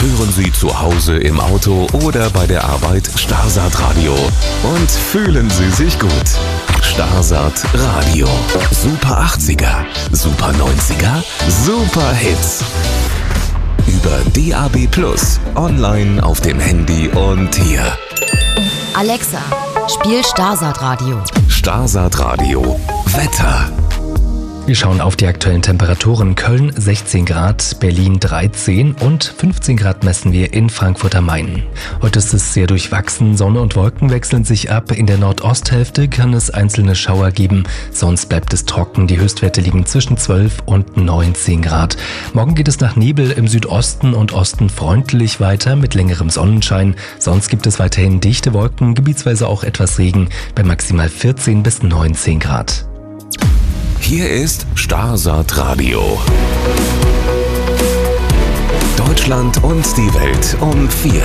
hören Sie zu Hause im Auto oder bei der Arbeit Starsat Radio und fühlen Sie sich gut. Starsat Radio. Super 80er, Super 90er, Super Hits. Über DAB+, online auf dem Handy und hier. Alexa, spiel Starsat Radio. Starsat Radio. Wetter. Wir schauen auf die aktuellen Temperaturen. Köln 16 Grad, Berlin 13 und 15 Grad messen wir in Frankfurt am Main. Heute ist es sehr durchwachsen, Sonne und Wolken wechseln sich ab. In der Nordosthälfte kann es einzelne Schauer geben, sonst bleibt es trocken. Die Höchstwerte liegen zwischen 12 und 19 Grad. Morgen geht es nach Nebel im Südosten und Osten freundlich weiter mit längerem Sonnenschein. Sonst gibt es weiterhin dichte Wolken, gebietsweise auch etwas Regen bei maximal 14 bis 19 Grad. Hier ist Starsat Radio. Deutschland und die Welt um 4.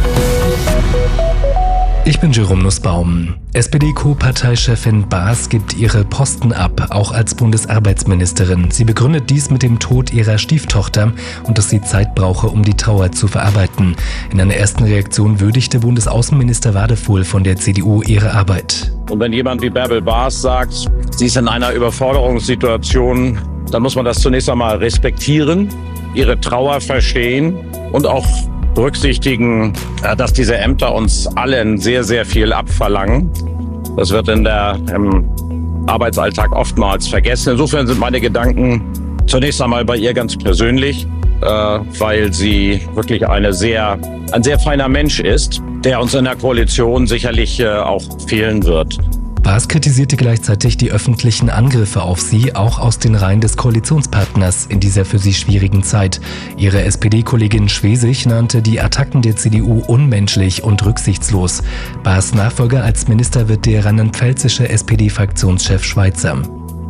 Ich bin Jerome Nussbaum. SPD-Co-Parteichefin Baas gibt ihre Posten ab, auch als Bundesarbeitsministerin. Sie begründet dies mit dem Tod ihrer Stieftochter und dass sie Zeit brauche, um die Trauer zu verarbeiten. In einer ersten Reaktion würdigte Bundesaußenminister Wadefuhl von der CDU ihre Arbeit. Und wenn jemand wie Bärbel Baas sagt, sie ist in einer Überforderungssituation, dann muss man das zunächst einmal respektieren, ihre Trauer verstehen und auch berücksichtigen, dass diese Ämter uns allen sehr, sehr viel abverlangen. Das wird im Arbeitsalltag oftmals vergessen. Insofern sind meine Gedanken zunächst einmal bei ihr ganz persönlich, weil sie wirklich ein sehr feiner Mensch ist, der uns in der Koalition sicherlich auch fehlen wird. Baas kritisierte gleichzeitig die öffentlichen Angriffe auf sie, auch aus den Reihen des Koalitionspartners in dieser für sie schwierigen Zeit. Ihre SPD-Kollegin Schwesig nannte die Attacken der CDU unmenschlich und rücksichtslos. Baas Nachfolger als Minister wird der rheinland-pfälzische SPD-Fraktionschef Schweizer.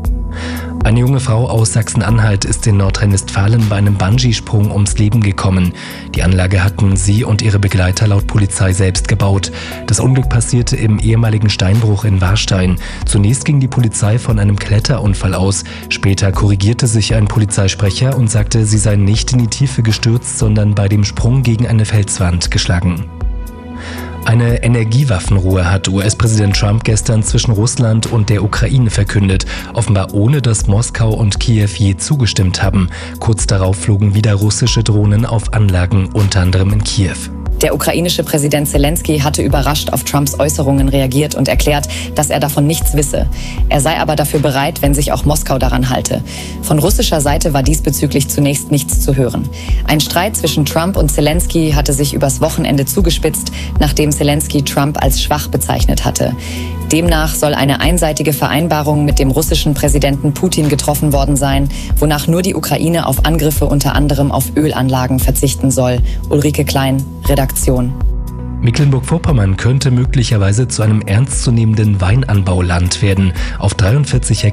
Eine junge Frau aus Sachsen-Anhalt ist in Nordrhein-Westfalen bei einem Bungee-Sprung ums Leben gekommen. Die Anlage hatten sie und ihre Begleiter laut Polizei selbst gebaut. Das Unglück passierte im ehemaligen Steinbruch in Warstein. Zunächst ging die Polizei von einem Kletterunfall aus. Später korrigierte sich ein Polizeisprecher und sagte, sie seien nicht in die Tiefe gestürzt, sondern bei dem Sprung gegen eine Felswand geschlagen. Eine Energiewaffenruhe hat US-Präsident Trump gestern zwischen Russland und der Ukraine verkündet, offenbar ohne dass Moskau und Kiew je zugestimmt haben. Kurz darauf flogen wieder russische Drohnen auf Anlagen, unter anderem in Kiew. Der ukrainische Präsident Zelensky hatte überrascht auf Trumps Äußerungen reagiert und erklärt, dass er davon nichts wisse. Er sei aber dafür bereit, wenn sich auch Moskau daran halte. Von russischer Seite war diesbezüglich zunächst nichts zu hören. Ein Streit zwischen Trump und Zelensky hatte sich übers Wochenende zugespitzt, nachdem Zelensky Trump als schwach bezeichnet hatte. Demnach soll eine einseitige Vereinbarung mit dem russischen Präsidenten Putin getroffen worden sein, wonach nur die Ukraine auf Angriffe unter anderem auf Ölanlagen verzichten soll. Ulrike Klein, Redaktion. Mecklenburg-Vorpommern könnte möglicherweise zu einem ernstzunehmenden Weinanbauland werden. Auf 43